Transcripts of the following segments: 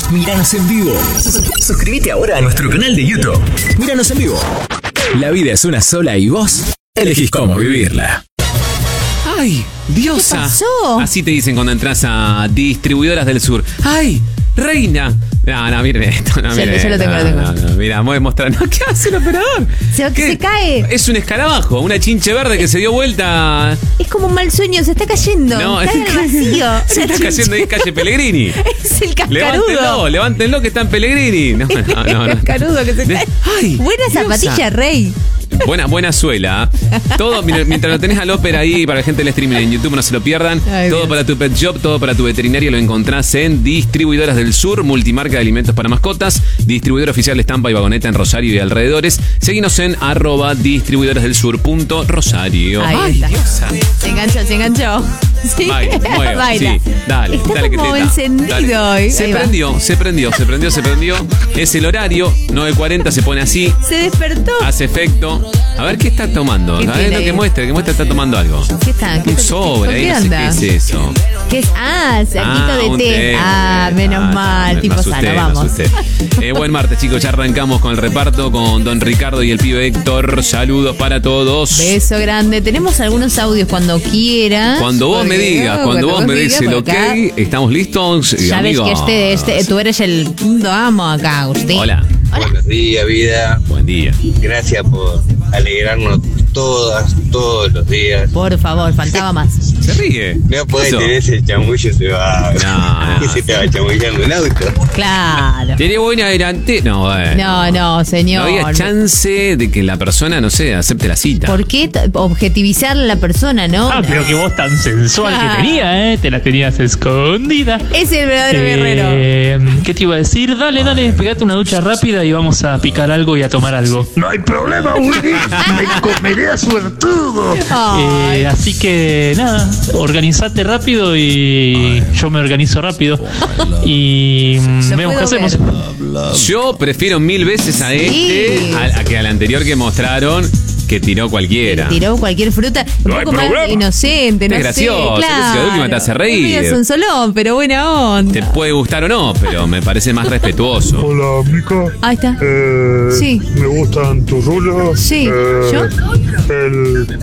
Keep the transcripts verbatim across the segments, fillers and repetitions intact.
Míranos en vivo. Suscríbete ahora a nuestro canal de YouTube. Míranos en vivo. La vida es una sola y vos elegís cómo vivirla. ¡Ay, diosa! ¿Qué pasó? Así te dicen cuando entras a Distribuidoras del Sur. ¡Ay, reina! No, no, miren esto. No, Sí, miren yo lo tengo, esto. lo tengo. No, no, mira, voy a mostrar. No, ¿qué hace el operador? Se, ¿Qué? se cae. Es un escarabajo, una chinche verde que se dio vuelta. Es como un mal sueño, se está cayendo. No, Cae al vacío. se La está cayendo ahí chinche. calle Pellegrini. Es el cascarudo. Levántenlo, levántenlo que está en Pellegrini. No, no, no, El no. cascarudo que se De- cae. Ay, Buena diosa. zapatilla, Rey. Buena, buena suela. Todo, mira, mientras lo tenés al ópera ahí, para la gente del streaming en YouTube, no se lo pierdan. Ay, todo Dios. para tu pet shop, todo para tu veterinario lo encontrás en Distribuidoras del Sur, multimarca de alimentos para mascotas, distribuidor oficial de estampa y vagoneta en Rosario y alrededores. Seguinos en arroba distribuidorasdelsur.rosario. Ahí Ay, está. diosa. Se enganchó, se enganchó. Sí. Baila, mueva, Baila. sí, dale, Está dale que como te da. encendido Dale. hoy. Se Ahí va. prendió, se prendió, se prendió, se prendió. Es el horario, nueve cuarenta se pone así. Se despertó. Hace efecto. A ver qué está tomando. ¿Qué A ver tiene lo que ahí? muestre, que muestre está tomando algo. ¿Qué está? ¿Qué Un está- sobre, ¿Con ahí qué no sé anda? qué es eso. ¿Qué es? Ah, saquito Ah, un de té. té. Ah, menos Ah, mal. me- Tipo me asusté, sano, me vamos. asusté. Eh, buen martes, chicos. Ya arrancamos con el reparto con Don Ricardo y el pibe Héctor. Saludos para todos. Beso grande. Tenemos algunos audios cuando quieras. Cuando vos me Porque, digas, oh, cuando vos me digas, des el por ok, acá. estamos listos. Sabes amigos. que este, este, tú eres el punto amo acá, Agustín. Hola. Buenos días, vida. Buen día. Gracias por alegrarnos todas, todos los días. Por favor, faltaba más. Se ríe. No podés Eso. tener ese chamullo, se va. No, no. ¿Qué se te va chamullando el auto? Claro. Tenía buena delante. No, bueno. No, no, No señor. había chance de que la persona, no sé, acepte la cita. ¿Por qué t- objetivizar a la persona, no? Ah, pero que vos tan sensual Ah. que tenía, ¿eh? Te la tenías escondida. Es el verdadero guerrero. Eh, ¿Qué te iba a decir? Dale, dale, pegate una ducha rápida y vamos a picar algo y a tomar algo. No hay problema, Willy. Me comeré a suertudo. Ay, Eh, así que nada, organizate rápido y yo me organizo rápido. Y mm, Lo vemos qué puedo hacemos. ver. Yo prefiero mil veces a Sí. este a, a que al anterior que mostraron, que tiró cualquiera. tiró cualquier fruta un No hay poco más problema. inocente, no Es sé, gracioso, claro. es de última te hace reír. Es un solón, pero buena onda. Te puede gustar o no, pero me parece más respetuoso. Hola, Mica. Ahí está. Eh, Sí. Me gustan tus rulos. Sí. Eh, ¿Yo? El,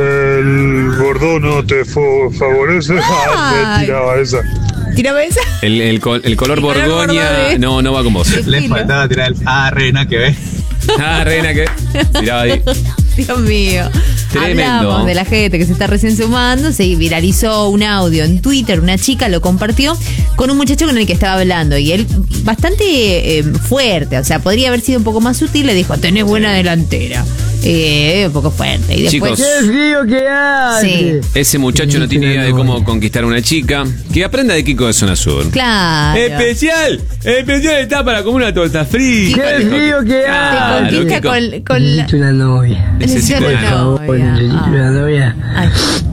el gordo no te fo- favorece. Ah, Ay. me tiraba esa. Tirame esa. El, el, col- el color El color Borgoña bordone. no, no va con vos. Le Fino. faltaba tirar el ah, reina que ves. Ah, reina, que tiraba ahí. Dios mío. Tremendo. Hablamos de la gente que se está recién sumando. Se viralizó un audio en Twitter. Una chica lo compartió con un muchacho con el que estaba hablando. Y él, bastante eh, fuerte, o sea, podría haber sido un poco más sutil. Le dijo: tenés buena delantera. Eh, un poco fuerte. Y después. Chicos, frío que hace! Sí, ese muchacho no tiene idea de cómo conquistar a una chica. Que aprenda de Kiko de Zona Sur. claro. Especial, especial está para comer una torta frita. ¡Qué frío que Te Claro, conquista Kiko. con, con la. Necesito una novia. Necesito Necesito una una Bueno, necesito novia. una novia. Ay,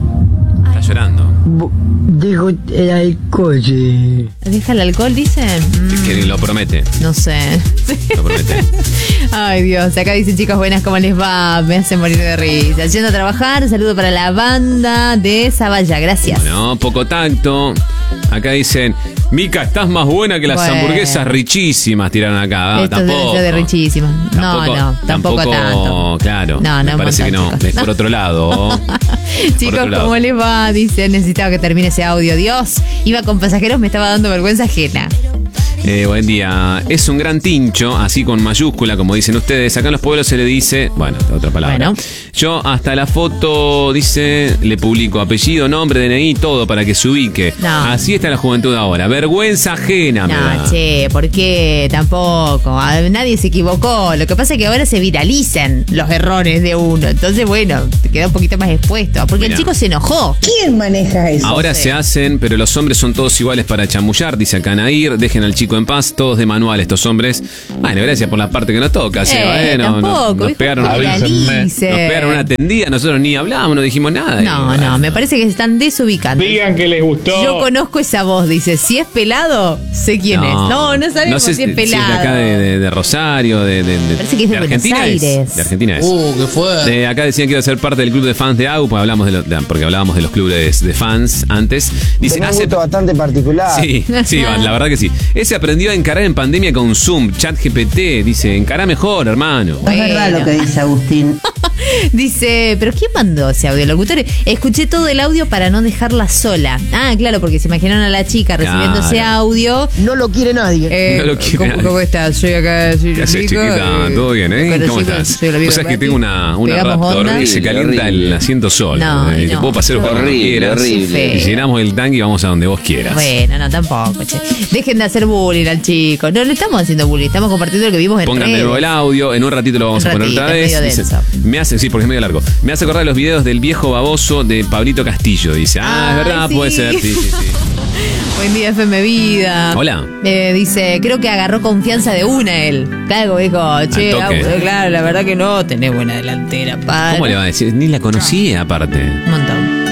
Está llorando. Bu- Dejo el alcohol. sí. ¿deja el alcohol, dice? Mm, Que lo promete. no sé. Lo promete. Ay, Dios. Acá dicen: chicas buenas, ¿cómo les va? Me hacen morir de risa. Yendo a trabajar, saludo para la banda de Zavalla. Gracias. No, poco tacto. Acá dicen, Mica, estás más buena que las Bueno. hamburguesas richísimas, tiraron acá. Ah, Esto debe tampoco. ser de richísimo. No, no, tampoco, tanto. Claro. No, no me parece un que no. montón, Es chicos. por otro lado. Chicos, otro lado. ¿cómo les va? Dice: necesitaba que termine ese audio. Dios, iba con pasajeros, me estaba dando vergüenza ajena. Eh, buen día. Es un gran tincho, así con mayúscula, como dicen ustedes. Acá en los pueblos se le dice, bueno, otra palabra. Bueno. Yo hasta la foto, dice, le publico apellido, nombre, D N I, todo para que se ubique. No. Así está la juventud ahora. Vergüenza ajena, me da. No, che, ¿por qué? Tampoco. A- Nadie se equivocó. Lo que pasa es que ahora se viralizan los errores de uno. Entonces, bueno, te queda un poquito más expuesto. Porque Mirá. el chico se enojó. ¿Quién maneja eso? Ahora se hacen, pero los hombres son todos iguales para chamullar, dice acá Nair. Dejen al chico en paz, todos de manual estos hombres. Bueno, gracias por la parte que nos toca, Seba, Eh, ¿eh? No, no, tampoco, nos hijo, pegaron, nos viralice. pegaron una tendida, nosotros ni hablamos, no dijimos nada. No, Y, no, me parece que se están desubicando. Digan que les gustó. Yo conozco esa voz, dice: si es pelado, sé quién es. No, no sabemos sé si es Si pelado. es de acá de, de- de Rosario, de, de, de- Parece que es de Buenos Argentina es. Aires. De Argentina es. Uh, ¿qué fue? De acá decían que iba a ser parte del club de fans de A U, porque hablamos de, lo- de- porque hablábamos de los clubes de fans antes. Dice, Tiene un hace gusto bastante particular. Sí, sí, la verdad que sí. Ese se aprendió a encarar en pandemia con Zoom, ChatGPT. Dice, encará mejor, hermano. Bueno. Es verdad lo que dice Agustín. Dice, ¿pero quién mandó ese audio, locutor? Escuché todo el audio para no dejarla sola. Ah, claro, porque se imaginaron a la chica recibiendo Claro. ese audio. No lo quiere nadie. Eh, No lo quiere ¿cómo, nadie. ¿Cómo estás? Soy acá, soy ¿Qué la haces, chica, chiquita? eh, ¿Todo bien, eh? conocido, ¿Cómo estás? soy la O amiga sea, que Patti. tengo una, una Pegamos Raptor onda. que se calienta Horrible. el asiento solo. No, Eh, Te no. puedo pasar cuando Horrible, quieras. horrible. Y llenamos el tanque y vamos a donde vos quieras. Bueno, no, tampoco, che. Dejen de hacer bullying al chico. No, no estamos haciendo bullying, estamos compartiendo lo que vimos en Pongan de redes. nuevo el audio, en un ratito lo vamos Un a poner ratito, otra es vez. medio Dice, denso. me hace, sí, porque es medio largo. Me hace acordar los videos del viejo baboso de Pablito Castillo. Dice, ah, es Ay, verdad, sí. puede ser. Sí, sí, sí. Buen día, F M Vida. Hola. Eh, dice, creo que agarró confianza de una él. Claro, dijo, che, Al toque. ah, claro, la verdad que no, tenés buena delantera, padre. ¿Cómo le va a decir? Ni la conocía, aparte. Un montón.